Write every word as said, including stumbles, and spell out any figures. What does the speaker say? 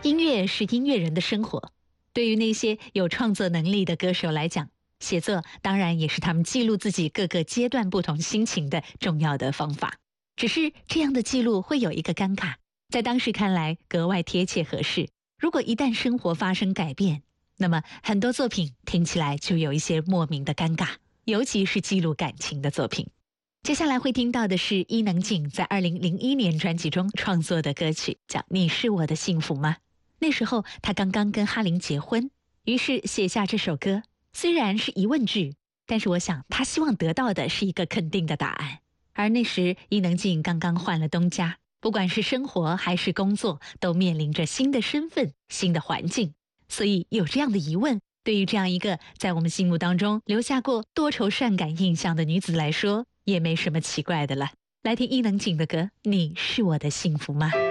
音乐是音乐人的生活，对于那些有创作能力的歌手来讲，写作当然也是他们记录自己各个阶段不同心情的重要的方法。只是这样的记录会有一个尴尬，在当时看来格外贴切合适。如果一旦生活发生改变，那么很多作品听起来就有一些莫名的尴尬，尤其是记录感情的作品。接下来会听到的是伊能静在二零零一年专辑中创作的歌曲，叫《你是我的幸福吗》。那时候她刚刚跟哈林结婚，于是写下这首歌。虽然是疑问句，但是我想她希望得到的是一个肯定的答案。而那时伊能静刚刚换了东家，不管是生活还是工作，都面临着新的身份、新的环境，所以有这样的疑问，对于这样一个在我们心目当中留下过多愁善感印象的女子来说，也没什么奇怪的了。来听伊能静的歌《你是我的幸福吗》。